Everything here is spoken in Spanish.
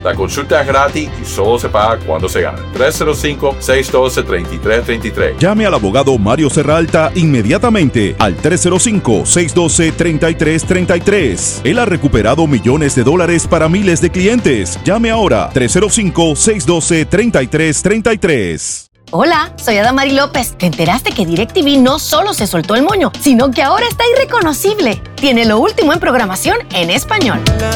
La consulta es gratis y solo se paga cuando se gana. 305-612-3333. Llame al abogado Mario Serralta inmediatamente al 305-612-3333. Él ha recuperado millones de dólares para miles de clientes. Llame ahora, 305-612-3333. Hola, soy Adamari López. ¿Te enteraste que DirecTV no solo se soltó el moño, sino que ahora está irreconocible? Tiene lo último en programación en español.